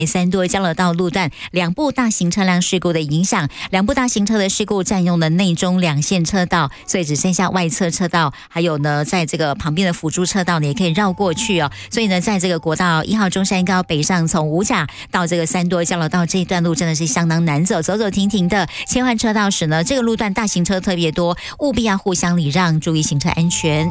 三多交流道路段两部大型车辆事故的影响，两部大型车的事故占用了内中两线车道，所以只剩下外侧车道，还有呢，在这个旁边的辅助车道呢，也可以绕过去哦。所以呢，在这个国道1号中山高北上，从五甲到这个三多交流道这一段路真的是相当难走，走走停停的。切换车道时呢，这个路段大型车特别多，务必要互相礼让，注意行车安全。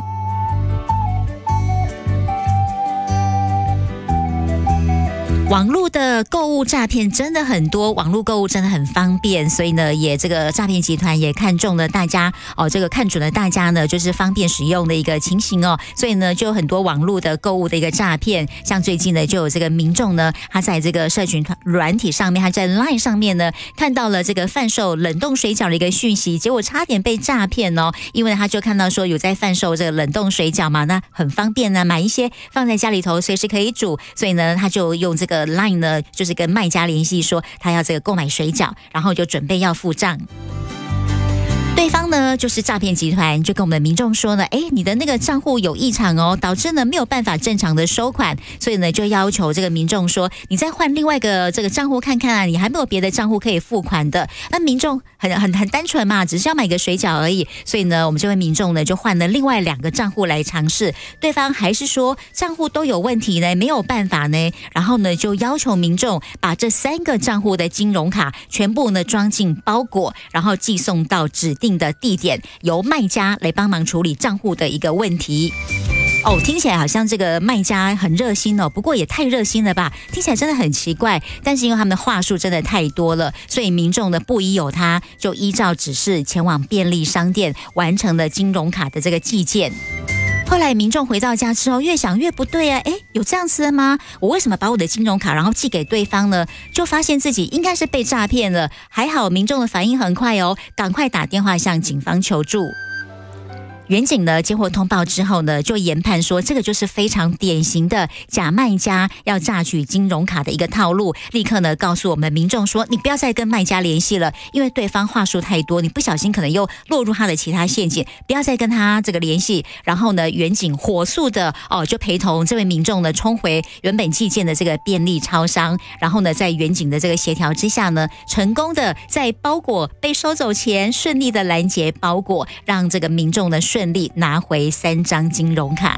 网络的购物诈骗真的很多，网络购物真的很方便，所以呢，也这个诈骗集团也看中了大家这个看准了大家呢，就是方便使用的一个情形哦，所以呢，就有很多网络的购物的一个诈骗，像最近呢，就有这个民众呢，他在这个社群软体上面，他在 LINE 上面呢，看到了这个贩售冷冻水饺的一个讯息，结果差点被诈骗哦，因为他就看到说有在贩售这个冷冻水饺嘛，那很方便呢，买一些放在家里头，随时可以煮，所以呢，他就用这个LINE 呢，就是跟卖家联系说他要这个购买水饺，然后就准备要付账。对方呢就是诈骗集团，就跟我们的民众说呢，你的那个账户有异常哦，导致呢没有办法正常的收款，所以呢就要求这个民众说，你再换另外一个这个账户看看啊，你还没有别的账户可以付款的。那民众很单纯嘛，只是要买个水饺而已，所以呢我们这位民众呢就换了另外2个账户来尝试，对方还是说账户都有问题呢，没有办法呢，然后呢就要求民众把这3个账户的金融卡全部呢装进包裹，然后寄送到指定的地点，由卖家来帮忙处理账户的一个问题。听起来好像这个卖家很热心哦，不过也太热心了吧，听起来真的很奇怪，但是因为他们的话术真的太多了，所以民众呢不疑有他，就依照指示前往便利商店完成了金融卡的这个寄件。后来民众回到家之后，越想越不对啊，有这样子的吗？我为什么把我的金融卡然后寄给对方呢？就发现自己应该是被诈骗了，还好民众的反应很快哦，赶快打电话向警方求助。远警呢接获通报之后呢，就研判说这个就是非常典型的假卖家要榨取金融卡的一个套路，立刻呢告诉我们民众说，你不要再跟卖家联系了，因为对方话术太多，你不小心可能又落入他的其他陷阱，不要再跟他这个联系。然后呢，远警火速的就陪同这位民众呢冲回原本寄件的这个便利超商，然后呢在远警的这个协调之下呢，成功的在包裹被收走前顺利的拦截包裹，让这个民众呢顺利拿回3张金融卡。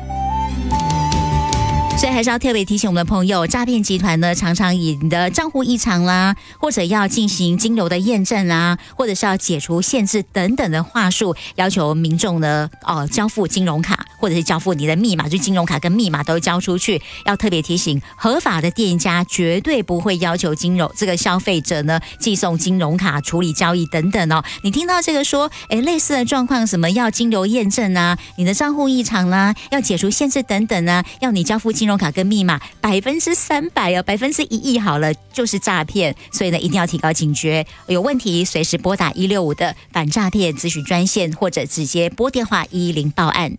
所以还是要特别提醒我们的朋友，诈骗集团呢常常以你的账户异常啦，或者要进行金流的验证啦，或者是要解除限制等等的话术，要求民众呢交付金融卡，或者是交付你的密码，就金融卡跟密码都交出去。要特别提醒，合法的店家绝对不会要求这个消费者呢寄送金融卡处理交易等等哦。你听到这个说类似的状况，什么要金流验证啊，你的账户异常啦，要解除限制等等啊，要你交付金融卡跟密码，300%哦，100%好了，就是诈骗。所以呢，一定要提高警觉，有问题随时拨打165的反诈骗咨询专线，或者直接拨电话110报案。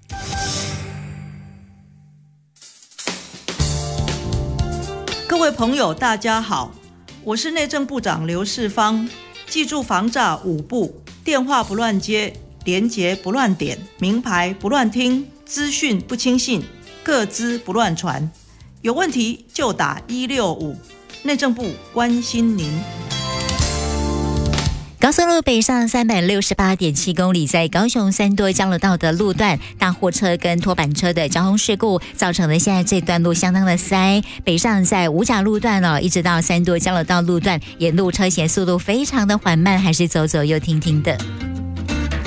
各位朋友大家好，我是内政部长刘世芳。记住防诈5步：电话不乱接，连结不乱点，名牌不乱听，资讯不轻信，个资不乱传。有问题就打165，内政部关心您。 高速路北上368.7公里，在高雄三多交流道的路段，大货车跟拖板车的交通事故，造成了现在这段路相当的塞。北上在五甲路段一直到三多交流道路段，沿路车前速度非常的缓慢，还是走走又停停的。